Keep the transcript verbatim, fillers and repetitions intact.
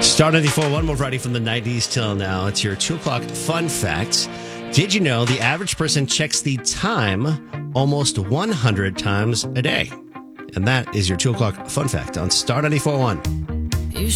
Star ninety-four, one more variety from the nineties till now. It's your two o'clock fun facts. Did you know the average person checks the time almost one hundred times a day? And that is your two o'clock fun fact on Star ninety-four one.